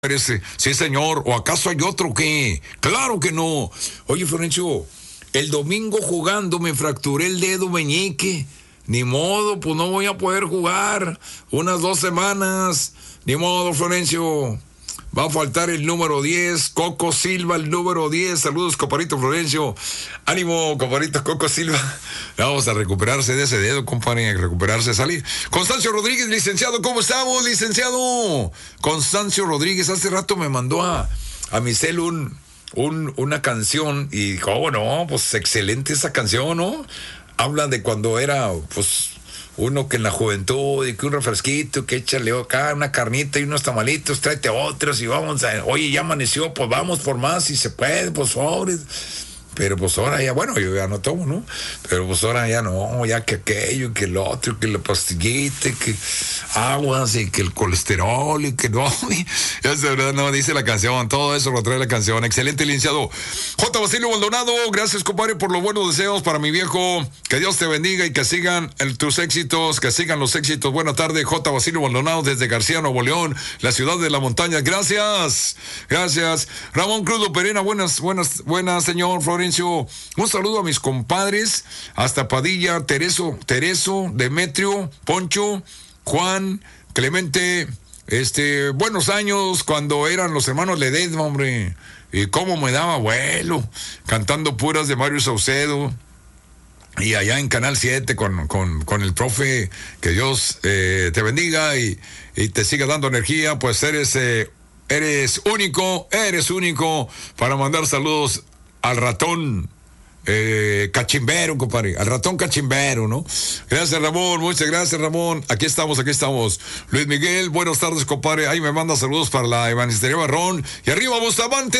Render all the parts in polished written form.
Sí, señor. ¿O acaso hay otro que? Claro que no. Oye, Florencio, el domingo jugando me fracturé el dedo meñique. Ni modo, pues no voy a poder jugar unas 2 semanas. Ni modo, Florencio. Va a faltar el número 10, Coco Silva, el número 10. Saludos, compadrito Florencio. Ánimo, compadrito Coco Silva. Vamos a recuperarse de ese dedo, compadre, a recuperarse, salir. Constancio Rodríguez, licenciado, ¿cómo estamos, licenciado? Constancio Rodríguez, hace rato me mandó a mi cel una canción y, ¿cómo no? Pues excelente esa canción, ¿no? Habla de cuando era, pues, uno que en la juventud, y que un refresquito, que échale acá una carnita y unos tamalitos, tráete otros y vamos a, oye, ya amaneció, pues vamos por más, si se puede, pues sobres. Pero pues ahora ya, bueno, yo ya no tomo, ¿no? Pero pues ahora ya no, ya que aquello, que el otro, que la pastillita, que aguas y que el colesterol y que no, ya de verdad no, dice la canción, todo eso lo trae la canción. Excelente, licenciado. J. Basilio Maldonado, gracias, compadre, por los buenos deseos para mi viejo. Que Dios te bendiga y que sigan tus éxitos, que sigan los éxitos. Buena tarde, J. Basilio Maldonado desde García, Nuevo León, la ciudad de la montaña. Gracias, gracias. Ramón Cruz Perena, buenas, señor Florencio. Un saludo a mis compadres, hasta Padilla, Tereso, Demetrio, Poncho, Juan, Clemente, buenos años cuando eran los hermanos Ledesma, hombre, y cómo me daba vuelo, cantando puras de Mario Saucedo, y allá en Canal 7 con el profe, que Dios te bendiga y te siga dando energía, pues eres único para mandar saludos al ratón cachimbero, compadre, al ratón cachimbero, ¿no? Gracias, Ramón, muchas gracias, Ramón. Aquí estamos. Luis Miguel, buenas tardes, compadre. Ahí me manda saludos para la Ebanistería Barrón. Y arriba, Bustamante.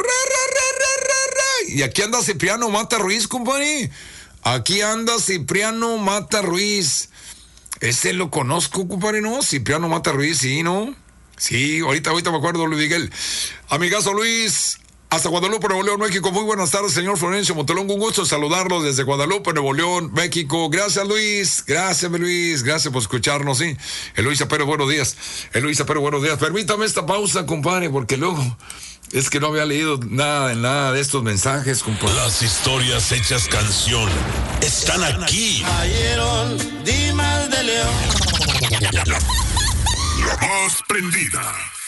Y aquí anda Cipriano Mata Ruiz, compadre. Aquí anda Cipriano Mata Ruiz. Ese lo conozco, compadre, ¿no? Cipriano Mata Ruiz, sí, ¿no? Sí, ahorita me acuerdo, Luis Miguel. Amigazo Luis, hasta Guadalupe, Nuevo León, México. Muy buenas tardes, señor Florencio Montelongo. Un gusto saludarlo desde Guadalupe, Nuevo León, México. Gracias, Luis. Gracias por escucharnos, sí. Eloísa Pérez, buenos días. Permítame esta pausa, compadre, porque luego es que no había leído nada de estos mensajes, compadre. Las historias hechas canción están aquí. Cayeron Dimas de León. La más prendida.